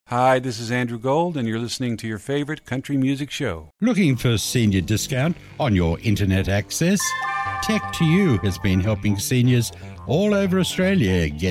Hi, this is Andrew Gold, and you're listening to your favorite country music show. Looking for a senior discount on your internet access? Tech2U has been helping seniors all over Australia get